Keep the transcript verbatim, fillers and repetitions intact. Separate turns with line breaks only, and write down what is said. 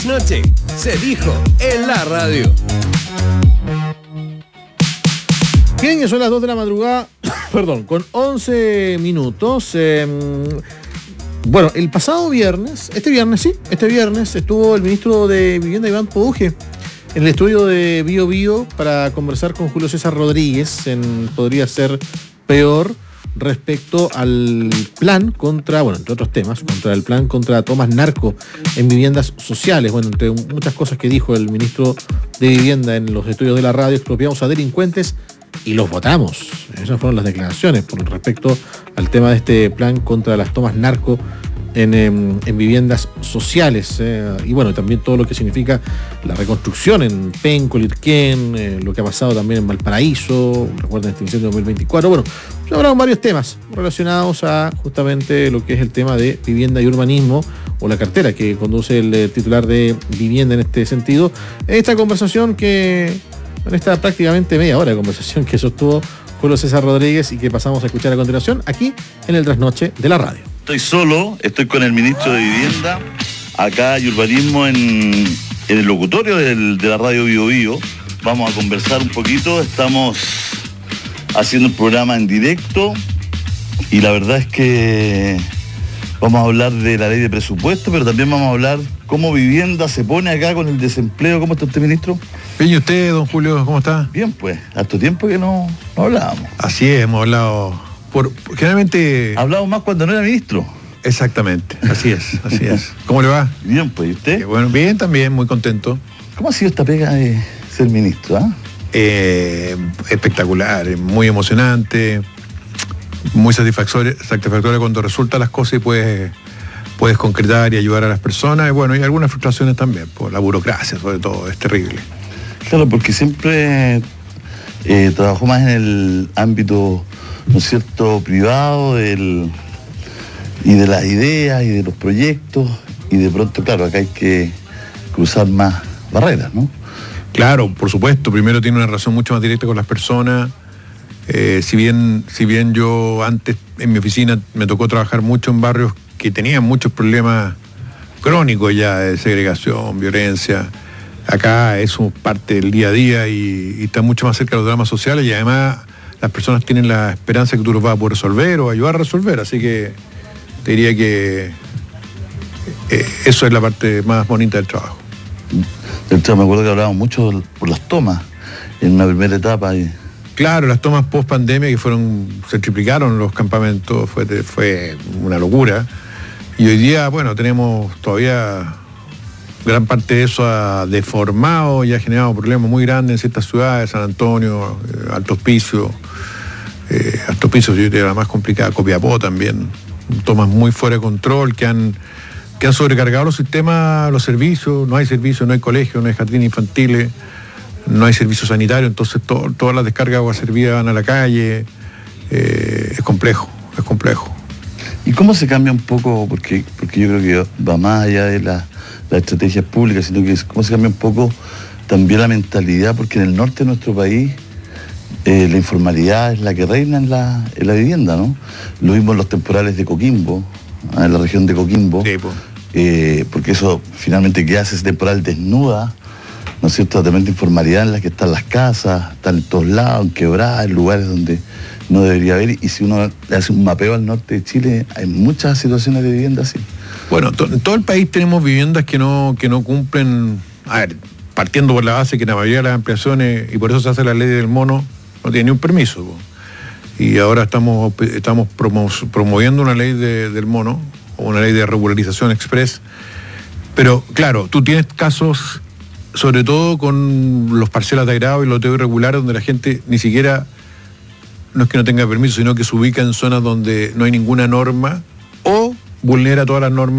Noche se dijo en la radio.
Bien, ya son las dos de la madrugada, perdón, con once minutos. Eh, bueno, el pasado viernes, este viernes sí, este viernes estuvo el ministro de Vivienda Iván Poduje en el estudio de Bio Bio para conversar con Julio César Rodríguez en Podría Ser Peor respecto al plan contra, bueno, entre otros temas, contra el plan contra tomas narco en viviendas sociales. Bueno, entre muchas cosas que dijo el ministro de Vivienda en los estudios de la radio, expropiamos a delincuentes y los votamos. Esas fueron las declaraciones por respecto al tema de este plan contra las tomas narco en, en, en viviendas sociales. Eh, y bueno, también todo lo que significa la reconstrucción en Penco, Lirquén, eh, lo que ha pasado también en Valparaíso, recuerden este incendio de dos mil veinticuatro. Bueno, se hablaron varios temas relacionados a justamente lo que es el tema de vivienda y urbanismo, o la cartera que conduce el eh, titular de vivienda en este sentido. Esta conversación que... en esta prácticamente media hora de conversación que sostuvo Julio César Rodríguez y que pasamos a escuchar a continuación aquí en el Trasnoche de la radio.
Estoy solo, estoy con el ministro de Vivienda, acá y Urbanismo en, en el locutorio del, de la radio Bio Bio. Vamos a conversar un poquito, estamos haciendo un programa en directo y la verdad es que vamos a hablar de la ley de presupuesto, pero también vamos a hablar cómo Vivienda se pone acá con el desempleo. ¿Cómo está usted, ministro?
Bien, ¿y usted, don Julio, cómo está?
Bien, pues, harto tiempo que no, no hablábamos.
Así es, hemos hablado, por, por generalmente...
Hablábamos más cuando no era ministro.
Exactamente, así es, así es. ¿Cómo le va?
Bien, pues, ¿y usted?
Eh, bueno, bien también, muy contento.
¿Cómo ha sido esta pega de ser ministro, ah?
Eh, espectacular, muy emocionante, muy satisfactoria, satisfactoria cuando resultan las cosas y puedes, puedes concretar y ayudar a las personas. Y bueno, y algunas frustraciones también, por la burocracia sobre todo, es terrible.
Claro, porque siempre eh, trabajó más en el ámbito, ¿no es cierto?, privado del, y de las ideas y de los proyectos, y de pronto, claro, acá hay que cruzar más barreras, ¿no?
Claro, por supuesto, primero tiene una relación mucho más directa con las personas. Eh, si bien, si bien yo antes en mi oficina me tocó trabajar mucho en barrios que tenían muchos problemas crónicos ya de segregación, violencia, acá eso parte del día a día y, y está mucho más cerca de los dramas sociales y además las personas tienen la esperanza de que tú los vas a poder resolver o ayudar a resolver, así que te diría que eh, eso es la parte más bonita del trabajo.
Entonces, me acuerdo que hablábamos mucho por las tomas en una primera etapa. Y...
Claro, las tomas post pandemia que fueron, se triplicaron los campamentos, fue, fue una locura. Y hoy día, bueno, tenemos todavía gran parte de eso ha deformado y ha generado problemas muy grandes en ciertas ciudades, San Antonio, eh, Alto Hospicio, eh, Alto Hospicio yo diría la más complicada, Copiapó también, tomas muy fuera de control que han, que han sobrecargado los sistemas, los servicios, no hay servicios, no hay colegios, no hay jardines infantiles, no hay servicio sanitario, entonces to, todas las descargas de agua servida van a la calle, eh, es complejo, es complejo.
¿Y cómo se cambia un poco, porque, porque yo creo que va más allá de la, las estrategias públicas, sino que cómo se cambia un poco también la mentalidad, porque en el norte de nuestro país eh, la informalidad es la que reina en la, en la vivienda, ¿no? Lo mismo en los temporales de Coquimbo, en la región de Coquimbo,
Sí, pues.
eh, porque eso finalmente que hace ese temporal desnuda, ¿no es cierto?, también de informalidad en la que están las casas, están en todos lados, en quebradas, en lugares donde no debería haber, y si uno hace un mapeo al norte de Chile, hay muchas situaciones de vivienda así.
Bueno, to, en todo el país tenemos viviendas que no, que no cumplen, a ver, partiendo por la base que la mayoría de las ampliaciones, y por eso se hace la ley del mono, no tiene ni un permiso. Po. Y ahora estamos, estamos promo, promoviendo una ley de, del mono, o una ley de regularización express, pero claro, tú tienes casos, sobre todo con los parcelas de agrado y loteo irregular, donde la gente ni siquiera, no es que no tenga permiso, sino que se ubica en zonas donde no hay ninguna norma o vulnera todas las normas